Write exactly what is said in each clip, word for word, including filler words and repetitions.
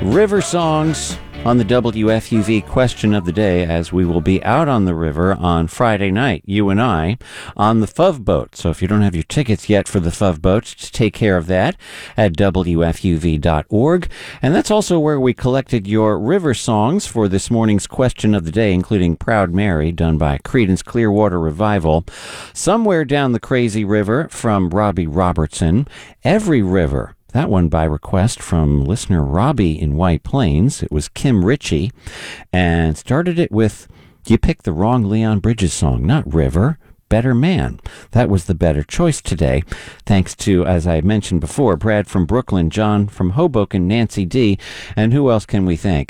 River songs on the W F U V question of the day, as we will be out on the river on Friday night, you and I, on the F U V boat. So if you don't have your tickets yet for the F U V boat, take care of that at W F U V dot org. And that's also where we collected your river songs for this morning's question of the day, including Proud Mary, done by Creedence Clearwater Revival, Somewhere Down the Crazy River from Robbie Robertson, Every River, that one by request from listener Robbie in White Plains. It was Kim Ritchie, and started it with You Picked the Wrong Leon Bridges song, not River, Better Man. That was the better choice today, thanks to, as I mentioned before, Brad from Brooklyn, John from Hoboken, Nancy D., and who else can we thank?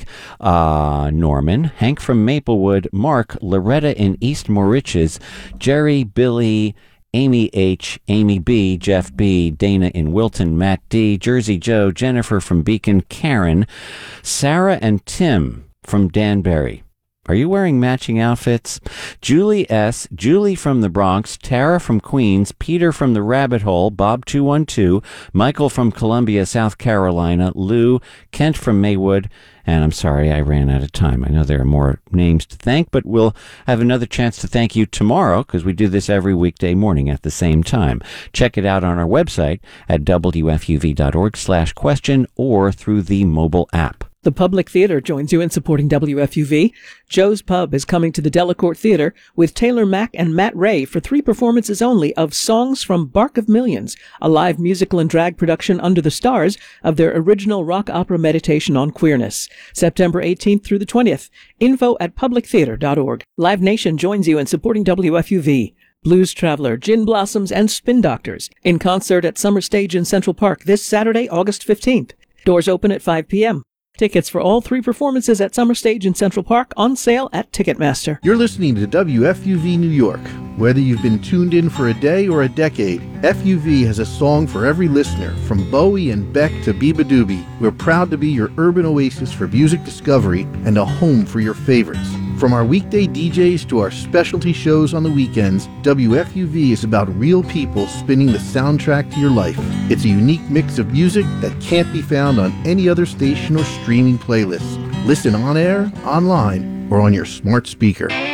Uh, Norman, Hank from Maplewood, Mark, Loretta in East Moriches, Jerry, Billy, Amy H., Amy B., Jeff B., Dana in Wilton, Matt D., Jersey Joe, Jennifer from Beacon, Karen, Sarah and Tim from Danbury. Are you wearing matching outfits? Julie S., Julie from the Bronx, Tara from Queens, Peter from the Rabbit Hole, Bob two one two, Michael from Columbia, South Carolina, Lou, Kent from Maywood, and I'm sorry I ran out of time. I know there are more names to thank, but we'll have another chance to thank you tomorrow because we do this every weekday morning at the same time. Check it out on our website at W F U V dot org slash question or through the mobile app. The Public Theater joins you in supporting W F U V. Joe's Pub is coming to the Delacorte Theater with Taylor Mack and Matt Ray for three performances only of Songs from Bark of Millions, a live musical and drag production under the stars of their original rock opera Meditation on Queerness. September eighteenth through the twentieth. Info at public theater dot org. Live Nation joins you in supporting W F U V. Blues Traveler, Gin Blossoms, and Spin Doctors in concert at Summer Stage in Central Park this Saturday, August fifteenth. Doors open at five p.m. Tickets for all three performances at Summer Stage in Central Park on sale at Ticketmaster. You're listening to W F U V New York. Whether you've been tuned in for a day or a decade, F U V has a song for every listener, from Bowie and Beck to Biba Doobie. We're proud to be your urban oasis for music discovery and a home for your favorites. From our weekday D Js to our specialty shows on the weekends, W F U V is about real people spinning the soundtrack to your life. It's a unique mix of music that can't be found on any other station or streaming playlist. Listen on air, online, or on your smart speaker.